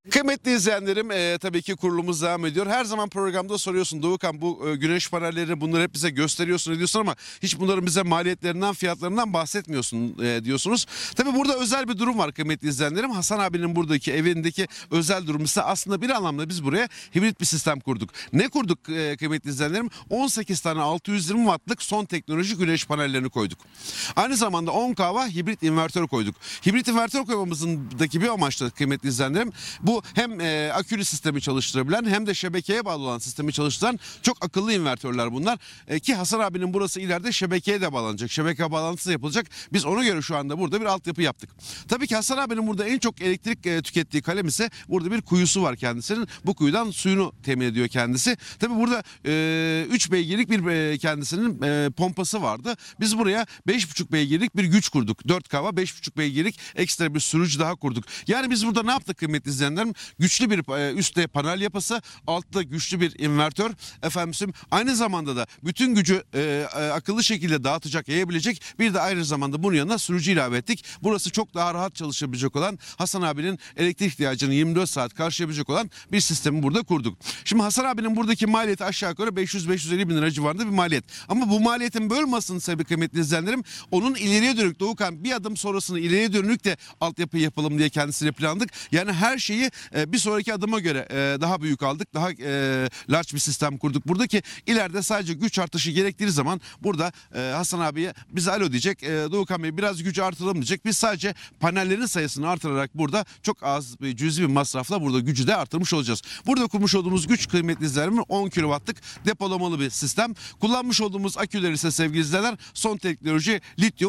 Kıymetli izleyenlerim, tabii ki kurulumuz devam ediyor. Her zaman programda soruyorsun Doğukan, bu güneş panelleri, bunları hep bize gösteriyorsun ediyorsun ama hiç bunların bize maliyetlerinden, fiyatlarından bahsetmiyorsun diyorsunuz. Tabii burada özel bir durum var kıymetli izleyenlerim. Hasan abinin buradaki evindeki özel durum ise aslında bir anlamda biz buraya hibrit bir sistem kurduk. Ne kurduk kıymetli izleyenlerim? 18 tane 620 wattlık son teknoloji güneş panellerini koyduk. Aynı zamanda 10 kW hibrit invertör koyduk. Hibrit invertör koymamızdaki bir amaç da kıymetli izleyenlerim, bu hem akülü sistemi çalıştırabilen hem de şebekeye bağlı olan sistemi çalıştıran çok akıllı invertörler bunlar. Ki Hasan abinin burası ileride şebekeye de bağlanacak. Şebeke bağlantısı yapılacak. Biz ona göre şu anda burada bir altyapı yaptık. Tabii ki Hasan abinin burada en çok elektrik tükettiği kalem ise burada bir kuyusu var kendisinin. Bu kuyudan suyunu temin ediyor kendisi. Tabii burada 3 beygirlik bir kendisinin pompası vardı. Biz buraya 5,5 beygirlik bir güç kurduk. 4 kW 5,5 beygirlik ekstra bir sürücü daha kurduk. Yani biz burada ne yaptık kıymetli izleyenlerim? Güçlü bir üstte panel yapısı, altta güçlü bir invertör. Efendim, aynı zamanda da bütün gücü akıllı şekilde dağıtacak, yayabilecek bir de aynı zamanda bunun yanına sürücü ilave ettik. Burası çok daha rahat çalışabilecek olan, Hasan abinin elektrik ihtiyacını 24 saat karşılayabilecek olan bir sistemi burada kurduk. Şimdi Hasan abinin buradaki maliyeti aşağı yukarı 500-550 bin lira civarında bir maliyet. Ama bu maliyetin bölünmesinin sebebi kıymetli izleyenlerim, onun ileriye dönük Doğukan bir adım sonrasını ileriye dönük de altyapı yapalım diye kendisine planladık. Yani her şeyi bir sonraki adıma göre daha büyük aldık. Daha large bir sistem kurduk. Buradaki ileride sadece güç artışı gerektiği zaman burada Hasan abiye bize alo diyecek. Doğukan Bey biraz gücü artıralım diyecek. Biz sadece panellerin sayısını artırarak burada çok az bir cüzi bir masrafla burada gücü de artırmış olacağız. Burada kurmuş olduğumuz güç kıymetli izleyicilerim 10 kW'lık depolamalı bir sistem. Kullanmış olduğumuz aküler ise sevgili izleyiciler son teknoloji lityum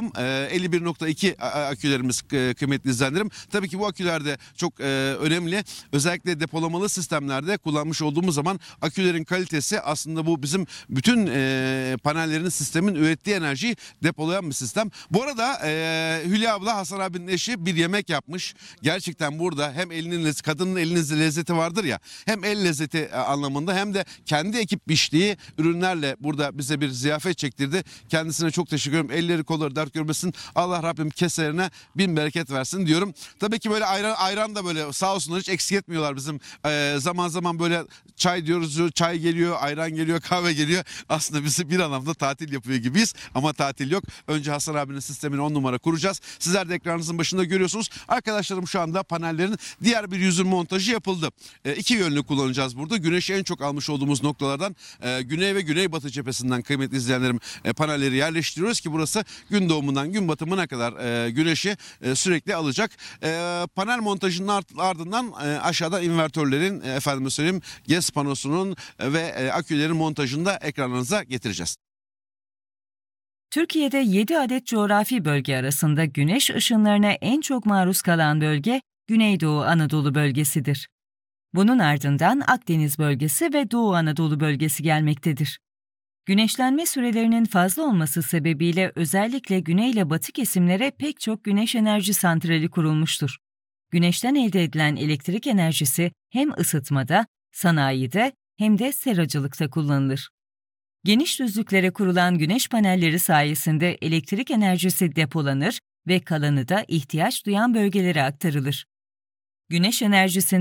51.2 akülerimiz kıymetli izleyicilerim. Tabii ki bu aküler de çok önemli. Özellikle depolamalı sistemlerde kullanmış olduğumuz zaman akülerin kalitesi aslında bu bizim bütün panellerin sistemin ürettiği enerjiyi depolayan bir sistem. Bu arada Hülya abla Hasan abinin eşi bir yemek yapmış. Gerçekten burada hem elinin lezzeti, kadının elinin lezzeti vardır ya, hem el lezzeti anlamında hem de kendi ekip biçtiği ürünlerle burada bize bir ziyafet çektirdi. Kendisine çok teşekkür ederim. Elleri kolları dert görmesin. Allah Rabbim keselerine bin bereket versin diyorum. Tabii ki böyle ayran da böyle sağ olsunlar hiç eksik etmiyorlar bizim. Zaman zaman böyle çay diyoruz, çay geliyor, ayran geliyor, kahve geliyor. Aslında bizi bir anlamda tatil yapıyor gibiyiz ama tatil yok. Önce Hasan abinin sistemini 10 numara kuracağız. Sizler de ekranınızın başında görüyorsunuz. Arkadaşlarım şu anda panellerin diğer bir yüzün montajı yapıldı. İki yönlü kullanacağız burada. Güneşi en çok almış olduğumuz noktalardan güney ve güneybatı cephesinden kıymetli izleyenlerim panelleri yerleştiriyoruz ki burası gün doğumundan gün batımına kadar güneşi sürekli alacak. Panel montajının ardından aşağıda invertörlerin efendime söyleyeyim GES panosunun ve akülerin montajını da ekranınıza getireceğiz. Türkiye'de 7 adet coğrafi bölge arasında güneş ışınlarına en çok maruz kalan bölge Güneydoğu Anadolu bölgesidir. Bunun ardından Akdeniz bölgesi ve Doğu Anadolu bölgesi gelmektedir. Güneşlenme sürelerinin fazla olması sebebiyle özellikle güney ile batı kesimlere pek çok güneş enerji santrali kurulmuştur. Güneşten elde edilen elektrik enerjisi hem ısıtmada, sanayide hem de seracılıkta kullanılır. Geniş düzlüklere kurulan güneş panelleri sayesinde elektrik enerjisi depolanır ve kalanı da ihtiyaç duyan bölgelere aktarılır. Güneş enerjisinin